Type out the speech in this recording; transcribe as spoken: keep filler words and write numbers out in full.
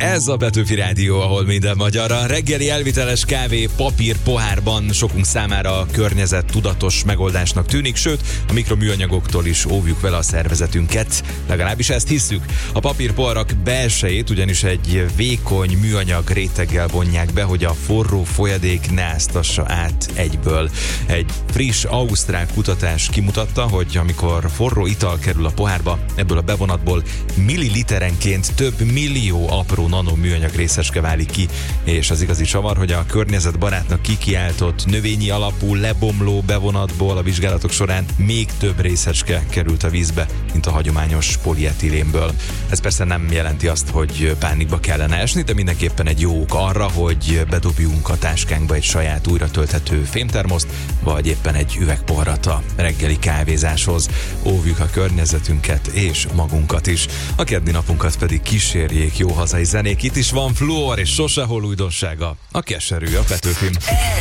Ez a Petőfi Rádió, ahol minden magyar. A reggeli elviteles kávé papír pohárban sokunk számára a környezet tudatos megoldásnak tűnik, sőt, a mikroműanyagoktól is óvjuk vele a szervezetünket. Legalábbis ezt hisszük. A papírpoharak belsejét ugyanis egy vékony műanyag réteggel vonják be, hogy a forró folyadék ne áztassa át egyből. Egy friss ausztrál kutatás kimutatta, hogy amikor forró ital kerül a pohárba, ebből a bevonatból milliliterenként több millió apró nanoműanyag részecske válik ki, és az igazi csavar, hogy a környezetbarátnak kikiáltott növényi alapú lebomló bevonatból a vizsgálatok során még több részecske került a vízbe, mint a hagyományos polietilénből. Ez persze nem jelenti azt, hogy pánikba kellene esni, de mindenképpen egy jó ok arra, hogy bedobjunk a táskánkba egy saját újra tölthető fémtermoszt, vagy éppen egy üvegpoharat a reggeli kávézáshoz. Óvjuk a környezetünket és magunkat is. A keddi napunkat pedig kísérjék jó hazai zenék. Itt is van fluor és sosehol újdonsága. A keserű a Petőfin.